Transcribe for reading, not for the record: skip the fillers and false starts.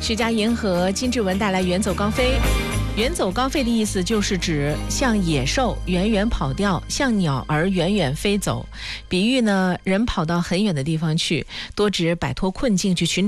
徐佳莹和金志文带来《远走高飞》。远走高飞的意思就是指像野兽远远跑掉，像鸟儿远远飞走。比喻呢，人跑到很远的地方去，多指摆脱困境去寻